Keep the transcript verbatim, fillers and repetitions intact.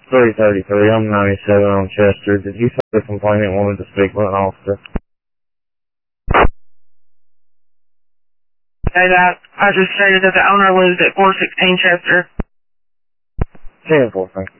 three thirty-three, I'm ninety-seven on Chester. Did you say the complainant wanted to speak with an officer? Okay, that, I just stated that the owner lives at four sixteen Chester. ten four, thank you.